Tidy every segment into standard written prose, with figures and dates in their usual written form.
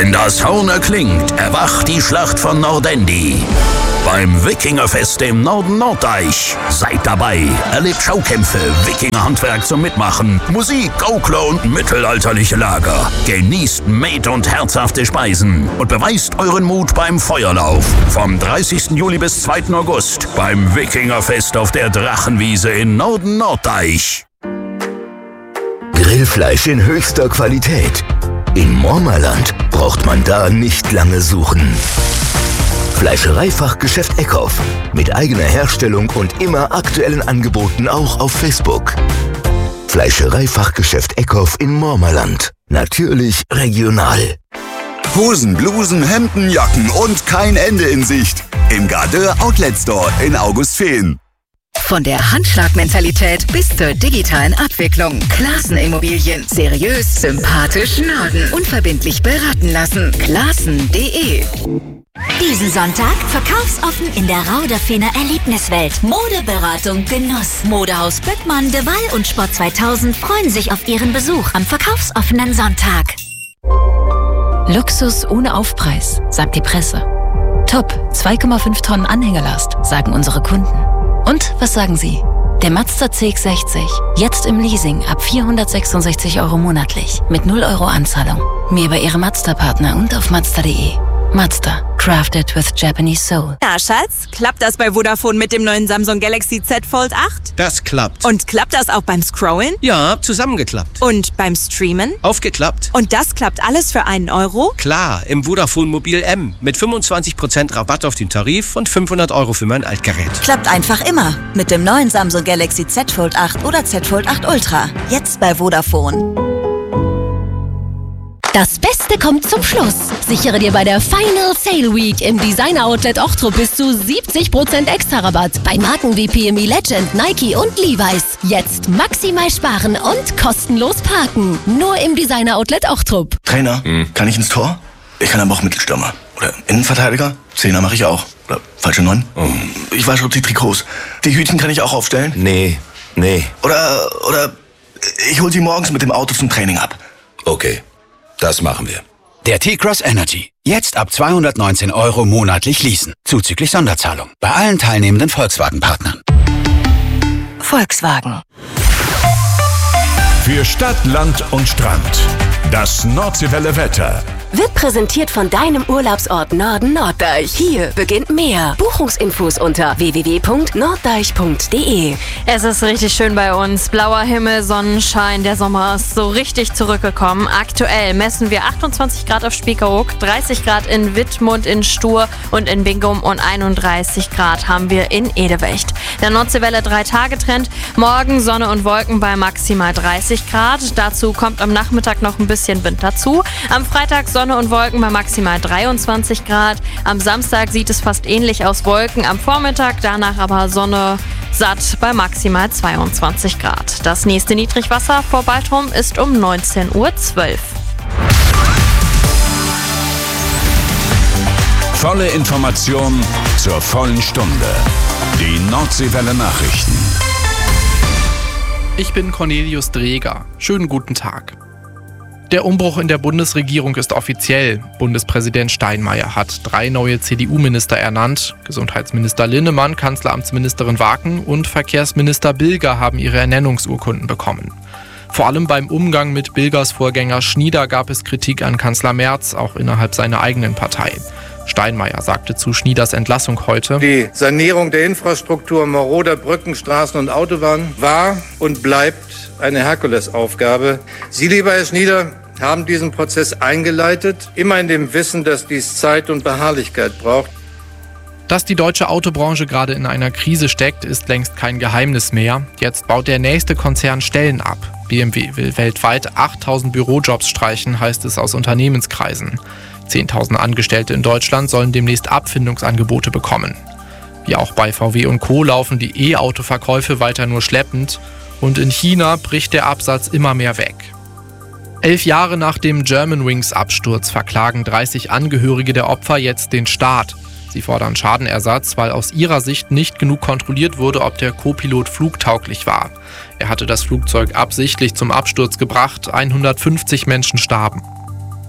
Wenn das Horn erklingt, erwacht die Schlacht von Nordendi. Beim Wikingerfest im Norden-Norddeich. Seid dabei, erlebt Schaukämpfe, Wikingerhandwerk zum Mitmachen, Musik, Gaukler und mittelalterliche Lager. Genießt Met- und herzhafte Speisen und beweist euren Mut beim Feuerlauf. Vom 30. Juli bis 2. August beim Wikingerfest auf der Drachenwiese in Norden-Norddeich. Grillfleisch in höchster Qualität. In Mormerland braucht man da nicht lange suchen. Fleischereifachgeschäft Eckhoff. Mit eigener Herstellung und immer aktuellen Angeboten auch auf Facebook. Fleischereifachgeschäft Eckhoff in Mormerland. Natürlich regional. Hosen, Blusen, Hemden, Jacken und kein Ende in Sicht. Im Gardeur Outlet Store in Augustfehn. Von der Handschlagmentalität bis zur digitalen Abwicklung. Klaassen-Immobilien. Seriös, sympathisch, Norden. Unverbindlich beraten lassen. Klaassen.de. Diesen Sonntag verkaufsoffen in der Rauderfehner Erlebniswelt. Modeberatung, Genuss. Modehaus Böckmann, De Waal und Sport 2000 freuen sich auf ihren Besuch am verkaufsoffenen Sonntag. Luxus ohne Aufpreis, sagt die Presse. Top, 2,5 Tonnen Anhängerlast, sagen unsere Kunden. Und was sagen Sie? Der Mazda CX-60, jetzt im Leasing ab 466 € monatlich, mit 0 € Anzahlung. Mehr bei Ihrem Mazda-Partner und auf Mazda.de. Mazda, crafted with Japanese soul. Na, Schatz, klappt das bei Vodafone mit dem neuen Samsung Galaxy Z Fold 8? Das klappt. Und klappt das auch beim Scrollen? Ja, zusammengeklappt. Und beim Streamen? Aufgeklappt. Und das klappt alles für 1 €? Klar, im Vodafone Mobil M mit 25% Rabatt auf den Tarif und 500 € für mein Altgerät. Klappt einfach immer mit dem neuen Samsung Galaxy Z Fold 8 oder Z Fold 8 Ultra. Jetzt bei Vodafone. Das Beste kommt zum Schluss. Sichere dir bei der Final Sale Week im Designer Outlet Ochtrup bis zu 70% Extra-Rabatt bei Marken wie PME Legend, Nike und Levi's. Jetzt maximal sparen und kostenlos parken. Nur im Designer Outlet Ochtrup. Trainer, kann ich ins Tor? Ich kann aber auch Mittelstürmer. Oder Innenverteidiger? Zehner mache ich auch. Oder falsche 9? Ich wasche die Trikots. Die Hütchen kann ich auch aufstellen? Nee. Oder ich hol sie morgens mit dem Auto zum Training ab. Okay, das machen wir. Der T-Cross Energy. Jetzt ab 219 € monatlich leasen. Zuzüglich Sonderzahlung. Bei allen teilnehmenden Volkswagen-Partnern. Volkswagen. Für Stadt, Land und Strand. Das Nordseewelle Wetter. Wird präsentiert von deinem Urlaubsort Norden-Norddeich. Hier beginnt mehr. Buchungsinfos unter www.norddeich.de. Es ist richtig schön bei uns. Blauer Himmel, Sonnenschein. Der Sommer ist so richtig zurückgekommen. Aktuell messen wir 28 Grad auf Spiekeroog, 30 Grad in Wittmund, in Stur und in Bingum und 31 Grad haben wir in Edewecht. Der Nordseewelle 3-Tage-Trend. Morgen Sonne und Wolken bei maximal 30 Grad. Dazu kommt am Nachmittag noch ein bisschen Wind dazu. Am Freitag Sonne und Wolken bei maximal 23 Grad. Am Samstag sieht es fast ähnlich aus, Wolken am Vormittag, danach aber Sonne satt bei maximal 22 Grad. Das nächste Niedrigwasser vor Baltrum ist um 19:12 Uhr. Volle Information zur vollen Stunde. Die Nordseewelle Nachrichten. Ich bin Cornelius Dreger. Schönen guten Tag. Der Umbruch in der Bundesregierung ist offiziell. Bundespräsident Steinmeier hat 3 neue CDU-Minister ernannt. Gesundheitsminister Linnemann, Kanzleramtsministerin Waken und Verkehrsminister Bilger haben ihre Ernennungsurkunden bekommen. Vor allem beim Umgang mit Bilgers Vorgänger Schnieder gab es Kritik an Kanzler Merz, auch innerhalb seiner eigenen Partei. Steinmeier sagte zu Schnieders Entlassung heute: Die Sanierung der Infrastruktur maroder Brücken, Straßen und Autobahnen war und bleibt eine Herkulesaufgabe. Sie, lieber Herr Schnieder, haben diesen Prozess eingeleitet, immer in dem Wissen, dass dies Zeit und Beharrlichkeit braucht. Dass die deutsche Autobranche gerade in einer Krise steckt, ist längst kein Geheimnis mehr. Jetzt baut der nächste Konzern Stellen ab. BMW will weltweit 8.000 Bürojobs streichen, heißt es aus Unternehmenskreisen. 10.000 Angestellte in Deutschland sollen demnächst Abfindungsangebote bekommen. Wie auch bei VW und Co. laufen die E-Auto-Verkäufe weiter nur schleppend und in China bricht der Absatz immer mehr weg. 11 Jahre nach dem Germanwings-Absturz verklagen 30 Angehörige der Opfer jetzt den Staat. Sie fordern Schadenersatz, weil aus ihrer Sicht nicht genug kontrolliert wurde, ob der Co-Pilot flugtauglich war. Er hatte das Flugzeug absichtlich zum Absturz gebracht, 150 Menschen starben.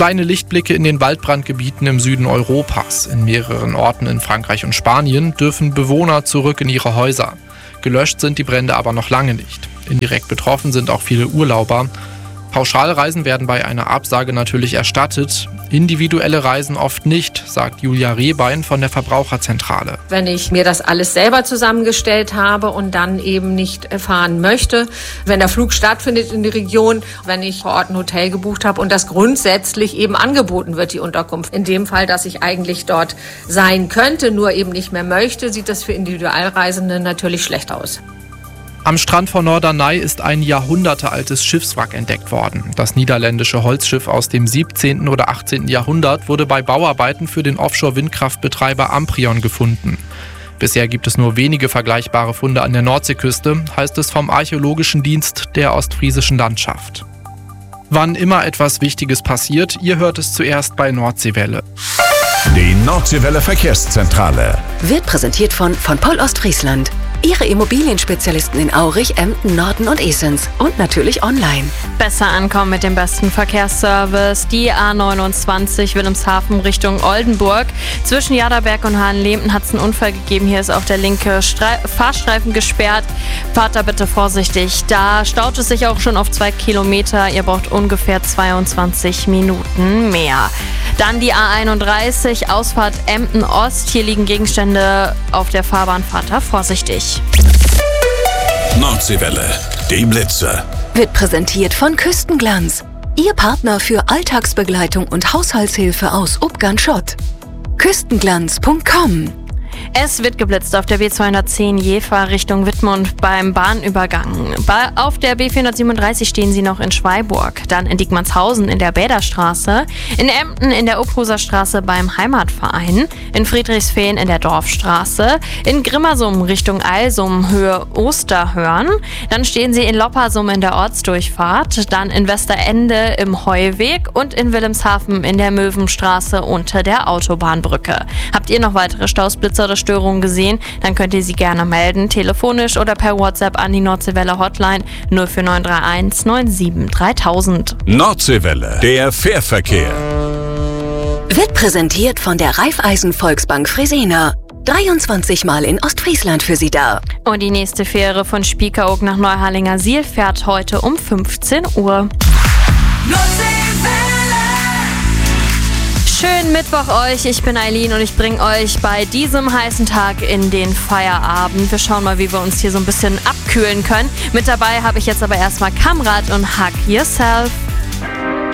Kleine Lichtblicke in den Waldbrandgebieten im Süden Europas. In mehreren Orten in Frankreich und Spanien dürfen Bewohner zurück in ihre Häuser. Gelöscht sind die Brände aber noch lange nicht. Indirekt betroffen sind auch viele Urlauber. Pauschalreisen werden bei einer Absage natürlich erstattet, individuelle Reisen oft nicht, sagt Julia Rehbein von der Verbraucherzentrale. Wenn ich mir das alles selber zusammengestellt habe und dann eben nicht fahren möchte, wenn der Flug stattfindet in die Region, wenn ich vor Ort ein Hotel gebucht habe und das grundsätzlich eben angeboten wird, die Unterkunft. In dem Fall, dass ich eigentlich dort sein könnte, nur eben nicht mehr möchte, sieht das für Individualreisende natürlich schlecht aus. Am Strand von Norderney ist ein jahrhundertealtes Schiffswrack entdeckt worden. Das niederländische Holzschiff aus dem 17. oder 18. Jahrhundert wurde bei Bauarbeiten für den Offshore-Windkraftbetreiber Amprion gefunden. Bisher gibt es nur wenige vergleichbare Funde an der Nordseeküste, heißt es vom Archäologischen Dienst der ostfriesischen Landschaft. Wann immer etwas Wichtiges passiert, ihr hört es zuerst bei Nordseewelle. Die Nordseewelle Verkehrszentrale Wird präsentiert von Poll Ostfriesland. Ihre Immobilienspezialisten in Aurich, Emden, Norden und Esens. Und natürlich online. Besser ankommen mit dem besten Verkehrsservice. Die A29 Wilhelmshaven Richtung Oldenburg. Zwischen Jaderberg und Hahnlehmten hat es einen Unfall gegeben. Hier ist auch der linke Fahrstreifen gesperrt. Fahrt da bitte vorsichtig. Da staut es sich auch schon auf 2 Kilometer. Ihr braucht ungefähr 22 Minuten mehr. Dann die A31 Ausfahrt Emden Ost. Hier liegen Gegenstände auf der Fahrbahn. Fahrt da vorsichtig. Nordseewelle, die Blitze. Wird präsentiert von Küstenglanz. Ihr Partner für Alltagsbegleitung und Haushaltshilfe aus Ubgan-Schott. Küstenglanz.com. Es wird geblitzt auf der B210 Jever Richtung Wittmund beim Bahnübergang. Auf der B437 stehen sie noch in Schweiburg, dann in Diekmannshausen in der Bäderstraße, in Emden in der Uphuser Straße beim Heimatverein, in Friedrichsfehn in der Dorfstraße, in Grimmersum Richtung Alsum Höhe Osterhörn, dann stehen sie in Loppersum in der Ortsdurchfahrt, dann in Westerende im Heuweg und in Wilhelmshaven in der Möwenstraße unter der Autobahnbrücke. Habt ihr noch weitere Stausblitzer oder Störungen gesehen, dann könnt ihr sie gerne melden, telefonisch oder per WhatsApp an die Nordseewelle Hotline 04931 97 3000. Nordseewelle, der Fährverkehr. Wird präsentiert von der Raiffeisen Volksbank Fresena. 23 Mal in Ostfriesland für Sie da. Und die nächste Fähre von Spiekeroog nach Neuharlingersiel fährt heute um 15 Uhr. Schönen Mittwoch euch, ich bin Eileen und ich bringe euch bei diesem heißen Tag in den Feierabend. Wir schauen mal, wie wir uns hier so ein bisschen abkühlen können. Mit dabei habe ich jetzt aber erstmal Kamrat und Hug Yourself.